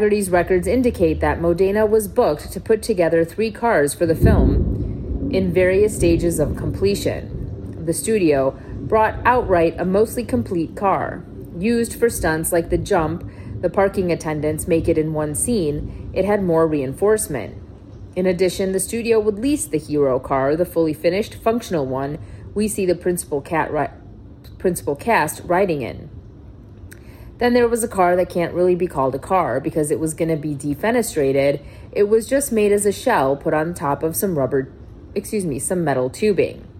Haggerty's records indicate that Modena was booked to put together 3 cars for the film in various stages of completion. The studio brought outright a mostly complete car. Used for stunts like the jump, the parking attendants make it in one scene, it had more reinforcement. In addition, the studio would lease the hero car, the fully finished, functional one we see the principal cast riding in. Then there was a car that can't really be called a car because it was going to be defenestrated. It was just made as a shell put on top of some metal tubing.